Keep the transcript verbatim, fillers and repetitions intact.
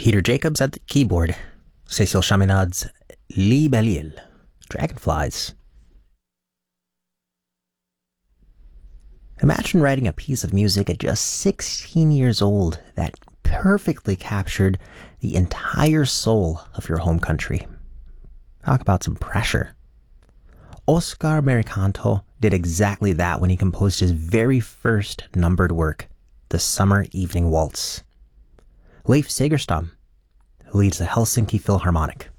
Peter Jacobs at the keyboard. Cecil Chaminade's Lee Belial, Dragonflies. Imagine writing a piece of music at just sixteen years old that perfectly captured the entire soul of your home country. Talk about some pressure. Oscar Americanto did exactly that when he composed his very first numbered work, The Summer Evening Waltz. Leif Segerstam, who leads the Helsinki Philharmonic.